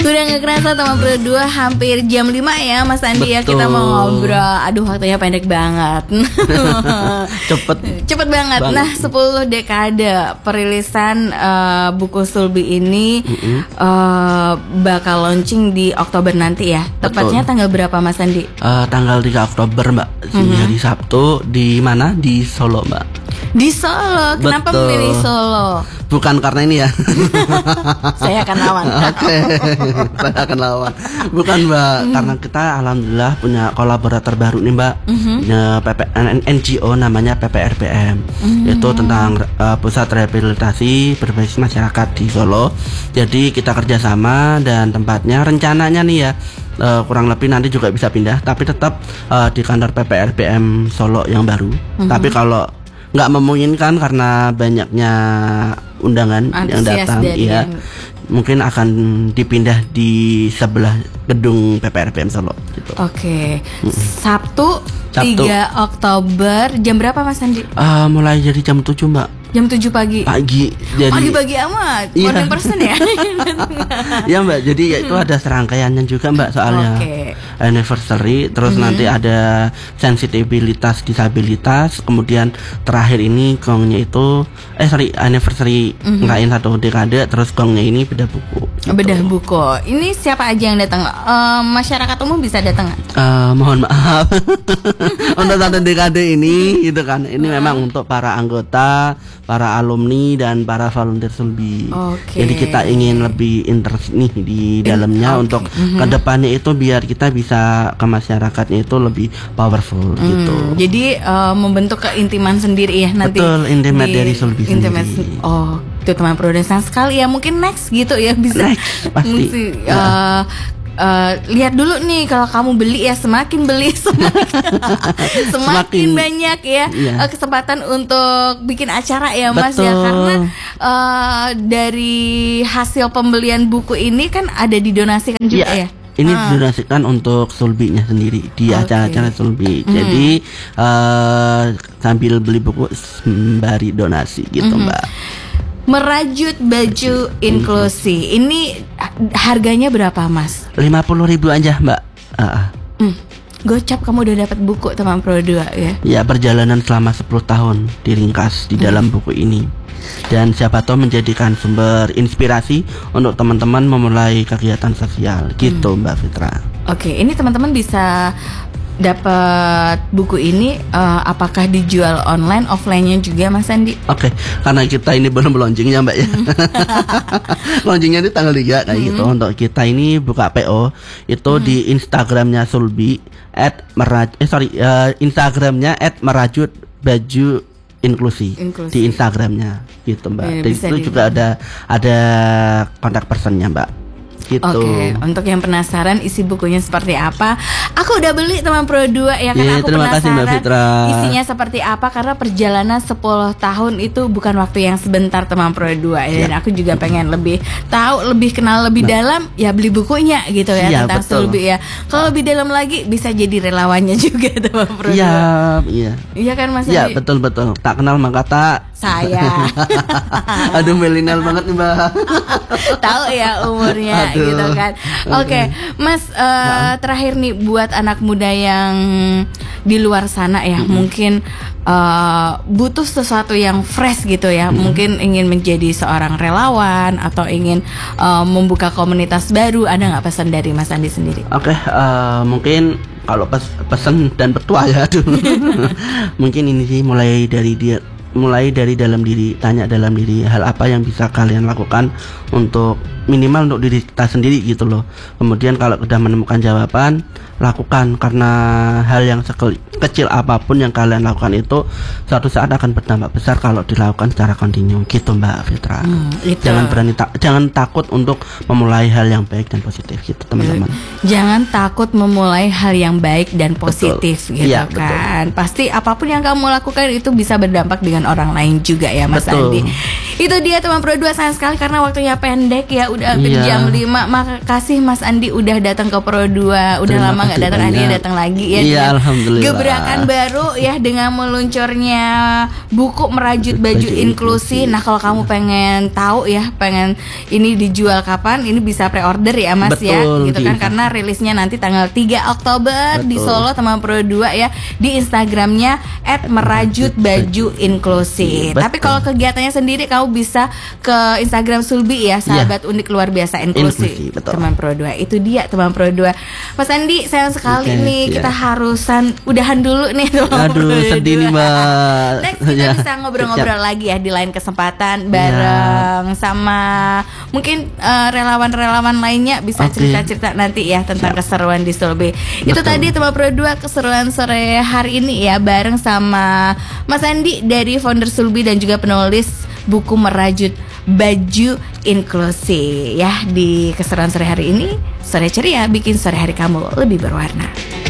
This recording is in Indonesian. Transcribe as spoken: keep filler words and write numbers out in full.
Udah gak kerasa teman berdua hampir jam lima ya Mas Andi. Betul. Ya kita mau ngobrol. Aduh waktunya pendek banget. Cepet Cepet banget, banget. Nah sepuluh dekade perilisan uh, buku Sulbi ini mm-hmm. uh, bakal launching di Oktober nanti ya. Tepatnya tanggal berapa Mas Andi? Uh, tanggal tiga Oktober Mbak. Mm-hmm. Hari Sabtu. Di mana? Di Solo Mbak. Di Solo. Kenapa Betul. memilih Solo? Bukan karena ini ya. Saya akan lawan. Oke, saya akan lawan. Bukan Mbak, mm. karena kita alhamdulillah punya kolaborator baru nih Mbak. Mm-hmm. P P, N G O namanya P P R B M. Mm. Itu tentang uh, pusat rehabilitasi berbasis masyarakat di Solo. Jadi kita kerjasama dan tempatnya rencananya nih ya. Uh, kurang lebih nanti juga bisa pindah, tapi tetap uh, di kantor P P R B M Solo yang baru. Mm-hmm. Tapi kalau nggak memungkinkan karena banyaknya undangan Antusias yang datang, iya yang... mungkin akan dipindah di sebelah gedung P P R B M Solo. Gitu. Oke, mm-hmm. Sabtu, Sabtu tiga Oktober jam berapa Mas Andi? Uh, mulai dari jam tujuh Mbak. Jam tujuh pagi. Pagi. Jadi pagi-pagi amat. Iya. Morning person ya. Iya Mbak. Jadi ya itu ada serangkaiannya juga Mbak soalnya. Okay. Anniversary, terus mm-hmm. nanti ada sensitivitas disabilitas, kemudian terakhir ini gongnya itu eh sorry anniversary mm-hmm. ngerayain satu dekade, terus gongnya ini bedah buku. Gitu. Bedah buku. Ini siapa aja yang datang? Uh, masyarakat umum bisa datang? Uh, mohon maaf. Untuk satu dekade ini gitu kan. Ini uh. memang untuk para anggota, para alumni dan para volunteer Sulbi. Okay. Jadi kita ingin lebih interest nih di dalamnya okay. untuk mm-hmm. kedepannya itu biar kita bisa ke masyarakatnya itu lebih powerful mm. gitu. Jadi uh, membentuk keintiman sendiri ya nanti. Betul, intimate di, dari Sulbi intimate, sendiri. Oh, itu teman produsen sekali ya. Mungkin next gitu ya bisa. Next, pasti. Mesti, uh, Uh, lihat dulu nih kalau kamu beli ya semakin beli semakin, semakin, semakin banyak ya iya. uh, kesempatan untuk bikin acara ya Mas. Betul. Ya karena uh, dari hasil pembelian buku ini kan ada didonasikan juga ya. ya? Ini ah. didonasikan untuk Sulbinya sendiri di okay. acara-acara Sulbi. Mm. Jadi uh, sambil beli buku sembari donasi gitu mm-hmm. Mbak. Merajut baju inklusi. Ini harganya berapa Mas? lima puluh ribu aja Mbak. uh. hmm. Gocap kamu udah dapat buku teman Pro dua ya? Ya, perjalanan selama sepuluh tahun diringkas di hmm. dalam buku ini. Dan siapa tahu menjadikan sumber inspirasi untuk teman-teman memulai kegiatan sosial. Gitu hmm. Mbak Fitra. Oke, ini teman-teman bisa dapat buku ini uh, apakah dijual online, offline-nya juga Mas Andi? Oke, okay, karena kita ini belum launching ya Mbak ya. Launchingnya di tanggal tiga kayak hmm. gitu. Untuk kita ini buka P O itu hmm. di Instagramnya Sulbi at meraj eh sorry uh, Instagramnya at merajut baju inklusi, inklusi. Di Instagramnya gitu Mbak. Ya, dan itu di... juga ada ada kontak personnya Mbak. Gitu. Oke, untuk yang penasaran isi bukunya seperti apa, aku udah beli teman Pro dua ya kan. Yeah, aku terima penasaran kasih Mbak Fitra. Isinya seperti apa karena perjalanan sepuluh tahun itu bukan waktu yang sebentar teman Pro dua ya. Dan aku juga pengen lebih tahu, lebih kenal lebih nah. dalam ya beli bukunya gitu ya, ya tentang Sulbi ya. Kalau lebih dalam lagi bisa jadi relawannya juga teman Pro dua. Iya, iya. Iya kan Mas? Iya, betul betul. Tak kenal maka tak saya. Aduh milenial banget nih Mbak. Tahu ya umurnya. Aduh. Gitu kan. Oke, okay. Mas uh, nah. terakhir nih buat anak muda yang di luar sana ya, mm-hmm. mungkin uh, butuh sesuatu yang fresh gitu ya. Mm-hmm. Mungkin ingin menjadi seorang relawan atau ingin uh, membuka komunitas baru. Ada nggak pesan dari Mas Andi sendiri? Oke, okay, uh, mungkin kalau pes- pesan dan petua ya, aduh. Mungkin ini sih mulai dari dia. Mulai dari dalam diri, tanya dalam diri hal apa yang bisa kalian lakukan untuk minimal untuk diri kita sendiri gitu loh. Kemudian kalau sudah menemukan jawaban, lakukan karena hal yang sekel, kecil apapun yang kalian lakukan itu suatu saat akan berdampak besar kalau dilakukan secara kontinu gitu Mbak Fitra. Hmm, jangan berani ta- jangan takut untuk memulai hal yang baik dan positif gitu teman-teman. Jangan takut memulai hal yang baik dan positif betul. Gitu ya, kan. Betul. Pasti apapun yang kamu lakukan itu bisa berdampak dengan orang lain juga ya Mas betul. Andi. Itu dia teman Pro dua, sayang sekali karena waktunya pendek ya, udah hampir Iya. jam lima. Makasih Mas Andi udah datang ke Pro dua. Udah Terima lama nggak kasih datang, banyak. Andi datang lagi ya. Iya, dengan alhamdulillah. Gebrakan baru ya dengan meluncurnya buku merajut baju, Baju inklusi. inklusi. Nah, kalau kamu pengen tahu ya, pengen ini dijual kapan, ini bisa pre-order ya Mas. Betul, ya, gitu kan, bisa. karena rilisnya nanti tanggal tiga Oktober di Betul. Solo teman Pro dua ya, di Instagramnya et merajut baju inklusi. Betul. Tapi kalau kegiatannya sendiri kamu bisa ke Instagram Sulbi ya, sahabat unik luar biasa inklusi, Inklusi, betul. teman Pro dua. Itu dia teman Pro dua. Mas Andi, sayang sekali Oke, nih iya. kita harusan udahan dulu nih teman Pro Aduh, sedih nih, dua. Mbak. Next kita Ya. bisa ngobrol-ngobrol lagi ya di lain kesempatan bareng sama mungkin eh, relawan-relawan lainnya, bisa Oke. cerita-cerita nanti ya tentang keseruan di Sulbi. Itu Betul. tadi teman Pro dua keseruan sore hari ini ya, bareng sama Mas Andi dari founder Sulbi dan juga penulis buku merajut baju inklusi ya, di keseruan sore hari ini. Sore ceria bikin sore hari kamu lebih berwarna.